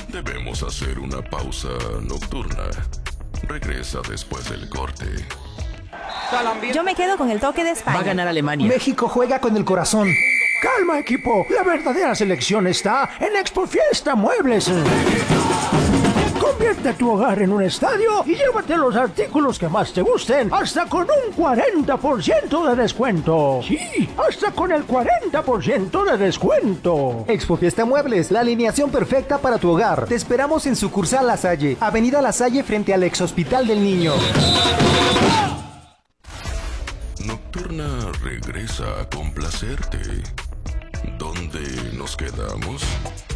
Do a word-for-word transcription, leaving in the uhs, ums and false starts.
Debemos hacer una pausa nocturna. Regresa después del corte. Yo me quedo con el toque de España. Va a ganar Alemania. México juega con el corazón. Calma, equipo. La verdadera selección está en Expo Fiesta Muebles. Convierte tu hogar en un estadio y llévate los artículos que más te gusten hasta con un cuarenta por ciento de descuento. Sí, hasta con el cuarenta por ciento de descuento. Expo Fiesta Muebles, la alineación perfecta para tu hogar. Te esperamos en sucursal La Salle, Avenida La Salle frente al ex Hospital del Niño. Nocturna regresa a complacerte. ¿Dónde nos quedamos?